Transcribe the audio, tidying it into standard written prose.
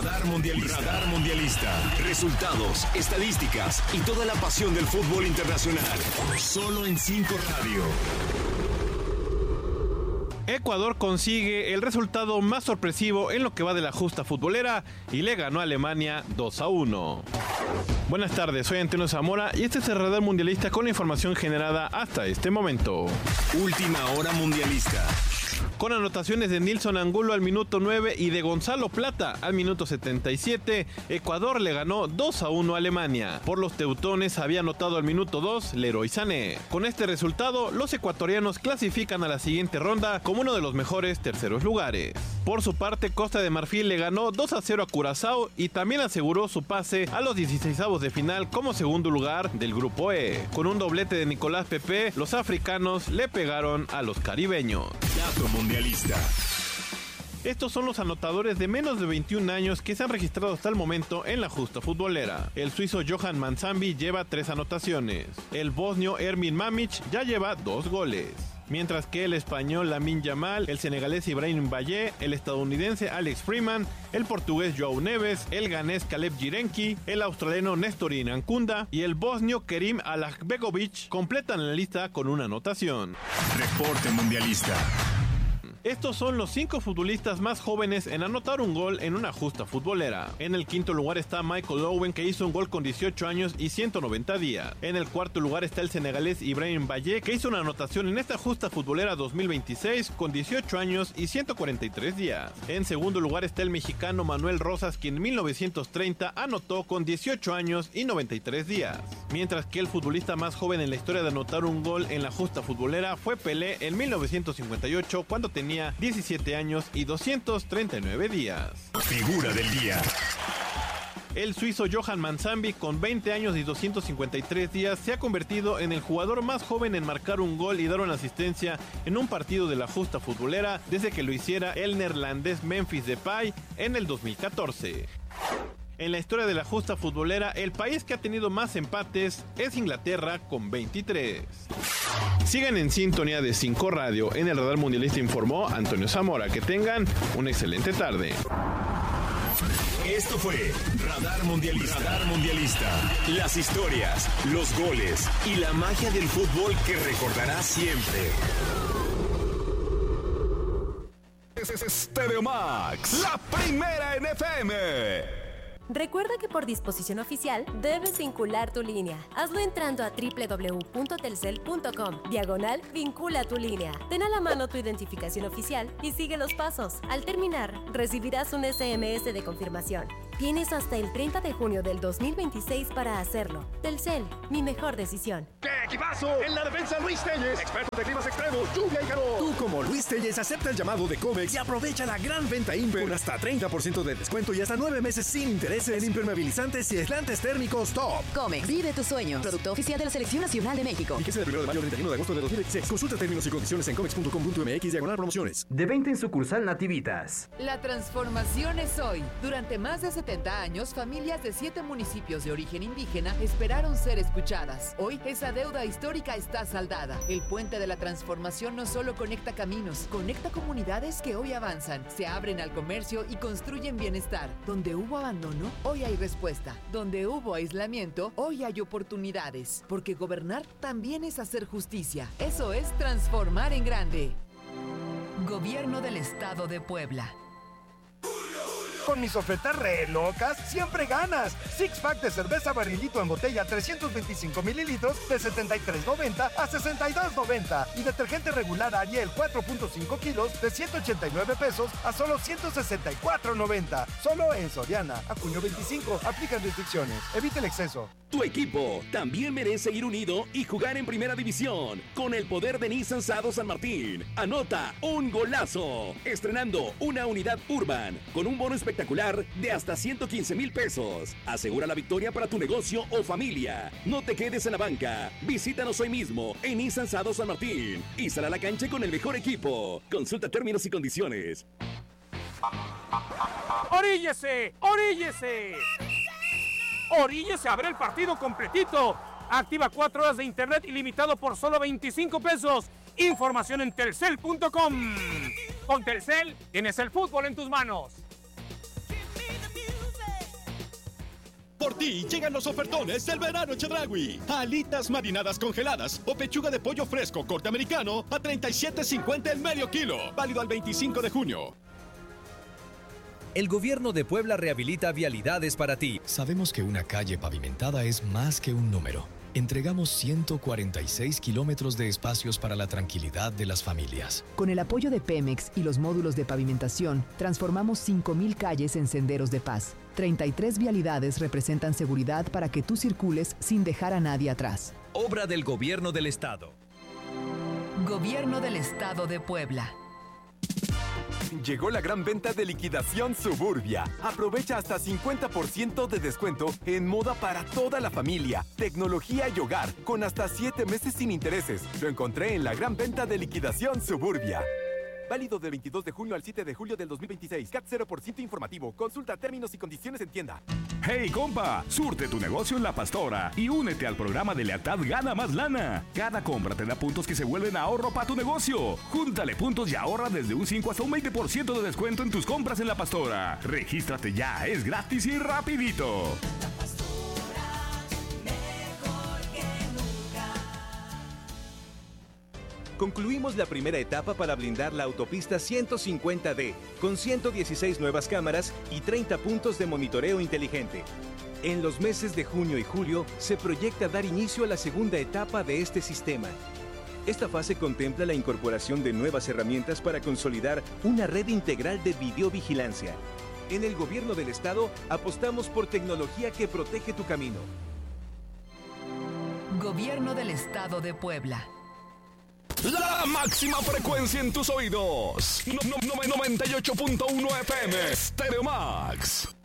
Radar Mundialista. Resultados, estadísticas y toda la pasión del fútbol internacional. Solo en 5 Radio. Ecuador consigue el resultado más sorpresivo en lo que va de la justa futbolera y le ganó a Alemania 2-1. Buenas tardes, soy Antonio Zamora y este es el Radar Mundialista con la información generada hasta este momento. Última hora mundialista. Con anotaciones de Nilson Angulo al minuto 9 y de Gonzalo Plata al minuto 77, Ecuador le ganó 2-1 a Alemania. Por los teutones había anotado al minuto 2 Leroy Sané. Con este resultado, los ecuatorianos clasifican a la siguiente ronda como uno de los mejores terceros lugares. Por su parte, Costa de Marfil le ganó 2-0 a Curazao y también aseguró su pase a los 16avos de final como segundo lugar del grupo E. Con un doblete de Nicolás Pepe, los africanos le pegaron a los caribeños. Dato mundialista. Estos son los anotadores de menos de 21 años que se han registrado hasta el momento en la justa futbolera. El suizo Johan Manzambi lleva 3 anotaciones. El bosnio Ermin Mamic ya lleva 2 goles. Mientras que el español Lamine Yamal, el senegalés Ibrahim Mbaye, el estadounidense Alex Freeman, el portugués João Neves, el ganés Caleb Jirenki, el australiano Nestorin Ancunda y el bosnio Kerim Alakbegovic completan la lista con una anotación. Reporte mundialista. Estos son los 5 futbolistas más jóvenes en anotar un gol en una justa futbolera. En el quinto lugar está Michael Owen, que hizo un gol con 18 años y 190 días. En el cuarto lugar está el senegalés Ibrahim Mbaye, que hizo una anotación en esta justa futbolera 2026 con 18 años y 143 días. En segundo lugar está el mexicano Manuel Rosas, quien en 1930 anotó con 18 años y 93 días. Mientras que el futbolista más joven en la historia de anotar un gol en la justa futbolera fue Pelé en 1958, cuando tenía 17 años y 239 días. Figura del día. El suizo Johan Manzambi, con 20 años y 253 días, se ha convertido en el jugador más joven en marcar un gol y dar una asistencia en un partido de la justa futbolera desde que lo hiciera el neerlandés Memphis Depay en el 2014. En la historia de la justa futbolera, el país que ha tenido más empates es Inglaterra con 23. Sigan en sintonía de 5 Radio. En el Radar Mundialista informó Antonio Zamora. Que tengan una excelente tarde. Esto fue Radar Mundialista. Radar Mundialista. Las historias, los goles y la magia del fútbol que recordarás siempre. Stereo Max, la primera en FM. Recuerda que por disposición oficial debes vincular tu línea. Hazlo entrando a www.telcel.com/vincula tu línea. Ten a la mano tu identificación oficial y sigue los pasos. Al terminar, recibirás un SMS de confirmación. Tienes hasta el 30 de junio del 2026 para hacerlo. Telcel, mi mejor decisión. ¡Qué equipazo! En la defensa, Luis Telles, experto de climas extremos, lluvia y calor. Tú, como Luis Telles, acepta el llamado de Comex y aprovecha la gran venta Imper con hasta 30% de descuento y hasta 9 meses sin intereses en impermeabilizantes y aislantes térmicos top. Comex, vive tus sueños. Producto oficial de la Selección Nacional de México. Vigencia del 1 de mayo al 31 de agosto de 2026. Consulta términos y condiciones en comex.com.mx/promociones. De venta en sucursal Nativitas. La transformación es hoy. Durante más de 70 años, familias de 7 municipios de origen indígena esperaron ser escuchadas. Hoy, esa deuda histórica está saldada. El puente de la transformación no solo conecta caminos, conecta comunidades que hoy avanzan, se abren al comercio y construyen bienestar. Donde hubo abandono, hoy hay respuesta. Donde hubo aislamiento, hoy hay oportunidades. Porque gobernar también es hacer justicia. Eso es transformar en grande. Gobierno del Estado de Puebla. Con mis ofertas re locas, siempre ganas. Six Pack de cerveza barrilito en botella 325 mililitros de $73.90 a $62.90. Y detergente regular Ariel 4.5 kilos de $189 a solo $164.90. Solo en Soriana. A junio 25. Aplican restricciones. Evita el exceso. Tu equipo también merece ir unido y jugar en Primera División con el poder de Nissan Sado San Martín. Anota un golazo estrenando una unidad Urban con un bono espectacular de hasta 115,000 pesos. Asegura la victoria para tu negocio o familia. No te quedes en la banca. Visítanos hoy mismo en Nissan Sado San Martín y sal a la cancha con el mejor equipo. Consulta términos y condiciones. ¡Oríllese! ¡Oríllese! ¡Oríllese a ver el partido completito! Activa 4 horas de internet ilimitado por solo 25 pesos. Información en telcel.com. Con Telcel tienes el fútbol en tus manos. Por ti llegan los ofertones del verano Chedraui. Alitas marinadas congeladas o pechuga de pollo fresco corte americano a $37.50 el medio kilo. Válido al 25 de junio. El gobierno de Puebla rehabilita vialidades para ti. Sabemos que una calle pavimentada es más que un número. Entregamos 146 kilómetros de espacios para la tranquilidad de las familias. Con el apoyo de Pemex y los módulos de pavimentación, transformamos 5,000 calles en senderos de paz. 33 vialidades representan seguridad para que tú circules sin dejar a nadie atrás. Obra del Gobierno del Estado. Gobierno del Estado de Puebla. Llegó la gran venta de liquidación Suburbia. Aprovecha hasta 50% de descuento en moda para toda la familia, tecnología y hogar, con hasta 7 meses sin intereses. Lo encontré en la gran venta de liquidación Suburbia. Válido del 22 de junio al 7 de julio del 2026. CAT 0% informativo. Consulta términos y condiciones en tienda. ¡Hey, compa! Surte tu negocio en La Pastora y únete al programa de lealtad Gana Más Lana. Cada compra te da puntos que se vuelven ahorro para tu negocio. Júntale puntos y ahorra desde un 5 hasta un 20% de descuento en tus compras en La Pastora. Regístrate ya, es gratis y rapidito. Concluimos la primera etapa para blindar la autopista 150D, con 116 nuevas cámaras y 30 puntos de monitoreo inteligente. En los meses de junio y julio se proyecta dar inicio a la segunda etapa de este sistema. Esta fase contempla la incorporación de nuevas herramientas para consolidar una red integral de videovigilancia. En el Gobierno del Estado apostamos por tecnología que protege tu camino. Gobierno del Estado de Puebla. La máxima frecuencia en tus oídos. 98.1 FM. Stereo Max.